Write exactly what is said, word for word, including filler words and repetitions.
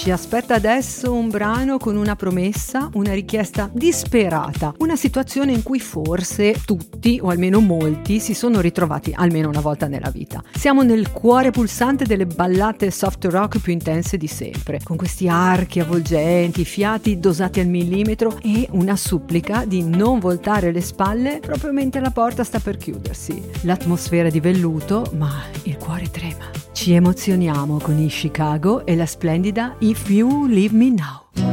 Ci aspetta adesso un brano con una promessa, una richiesta disperata, una situazione in cui forse tutti, o almeno molti, si sono ritrovati almeno una volta nella vita. Siamo nel cuore pulsante delle ballate soft rock più intense di sempre, con questi archi avvolgenti, fiati dosati al millimetro e una supplica di non voltare le spalle proprio mentre la porta sta per chiudersi. L'atmosfera di velluto, ma il cuore trema. Ci emozioniamo con i Chicago e la splendida If You Leave Me Now.